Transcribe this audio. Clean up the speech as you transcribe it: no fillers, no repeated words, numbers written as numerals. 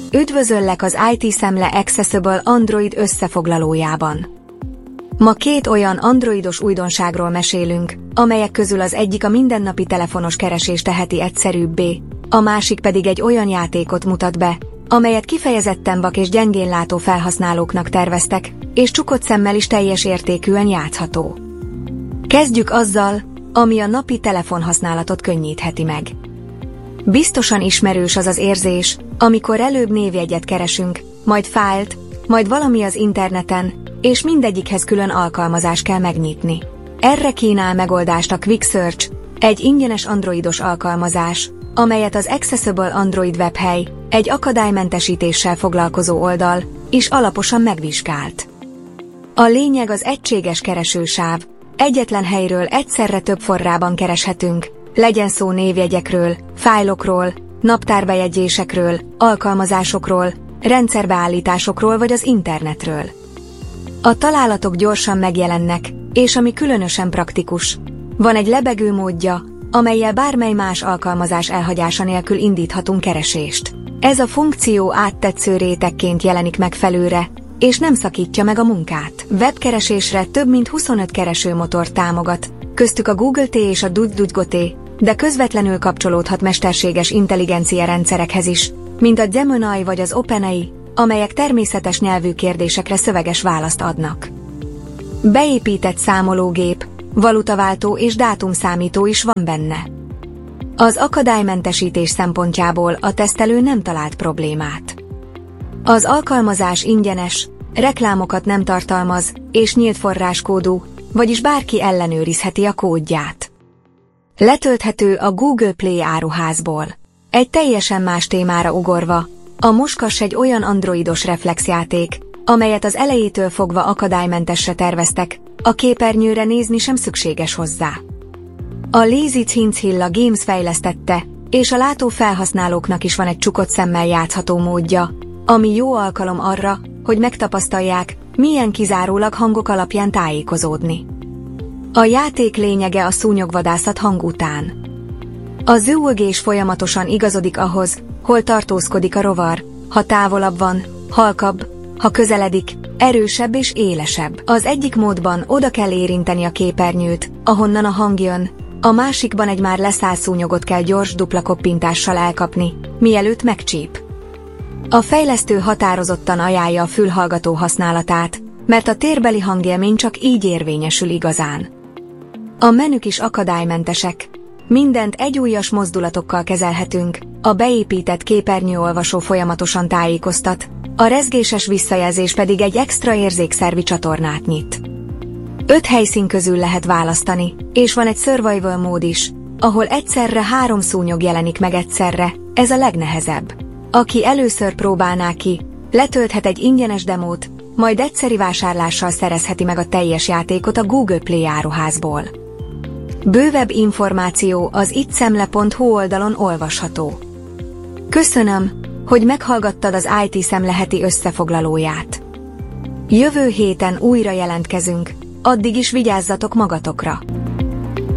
Üdvözöllek az IT Szemle Accessible Android összefoglalójában. Ma két olyan androidos újdonságról mesélünk, amelyek közül az egyik a mindennapi telefonos keresést teheti egyszerűbbé, a másik pedig egy olyan játékot mutat be, amelyet kifejezetten vak és gyengénlátó felhasználóknak terveztek, és csukott szemmel is teljes értékűen játszható. Kezdjük azzal, ami a napi telefonhasználatot könnyítheti meg. Biztosan ismerős az az érzés, amikor előbb névjegyet keresünk, majd fájlt, majd valami az interneten, és mindegyikhez külön alkalmazást kell megnyitni. Erre kínál megoldást a Quick Search, egy ingyenes androidos alkalmazás, amelyet az Accessible Android webhely, egy akadálymentesítéssel foglalkozó oldal, is alaposan megvizsgált. A lényeg az egységes keresősáv, egyetlen helyről egyszerre több forrában kereshetünk, legyen szó névjegyekről, fájlokról, naptárbejegyzésekről, alkalmazásokról, rendszerbeállításokról vagy az internetről. A találatok gyorsan megjelennek, és ami különösen praktikus, van egy lebegő módja, amellyel bármely más alkalmazás elhagyása nélkül indíthatunk keresést. Ez a funkció áttetsző rétegként jelenik meg felülre, és nem szakítja meg a munkát. Webkeresésre több mint 25 keresőmotort támogat, köztük a Google T és a DuckDuckGo T, de közvetlenül kapcsolódhat mesterséges intelligencia rendszerekhez is, mint a Gemini vagy az OpenAI, amelyek természetes nyelvű kérdésekre szöveges választ adnak. Beépített számológép, valutaváltó és dátumszámító is van benne. Az akadálymentesítés szempontjából a tesztelő nem talált problémát. Az alkalmazás ingyenes, reklámokat nem tartalmaz, és nyílt forráskódú, vagyis bárki ellenőrizheti a kódját. Letölthető a Google Play áruházból. Egy teljesen más témára ugorva, a Moskas egy olyan androidos reflexjáték, amelyet az elejétől fogva akadálymentesre terveztek, a képernyőre nézni sem szükséges hozzá. A Lazy Chinchilla Games fejlesztette, és a látó felhasználóknak is van egy csukott szemmel játszható módja, ami jó alkalom arra, hogy megtapasztalják, milyen kizárólag hangok alapján tájékozódni. A játék lényege a szúnyogvadászat hang után. A zümmögés folyamatosan igazodik ahhoz, hol tartózkodik a rovar, ha távolabb van, halkabb, ha közeledik, erősebb és élesebb. Az egyik módban oda kell érinteni a képernyőt, ahonnan a hang jön, a másikban egy már leszállt szúnyogot kell gyors dupla koppintással elkapni, mielőtt megcsíp. A fejlesztő határozottan ajánlja a fülhallgató használatát, mert a térbeli hangélmény csak így érvényesül igazán. A menük is akadálymentesek, mindent egyújjas mozdulatokkal kezelhetünk, a beépített képernyőolvasó folyamatosan tájékoztat, a rezgéses visszajelzés pedig egy extra érzékszervi csatornát nyit. 5 helyszín közül lehet választani, és van egy survival mód is, ahol egyszerre 3 szúnyog jelenik meg egyszerre, ez a legnehezebb. Aki először próbálná ki, letölthet egy ingyenes demót, majd egyszeri vásárlással szerezheti meg a teljes játékot a Google Play áruházból. Bővebb információ az itszemle.hu oldalon olvasható. Köszönöm, hogy meghallgattad az IT Szemle heti összefoglalóját. Jövő héten újra jelentkezünk, addig is vigyázzatok magatokra!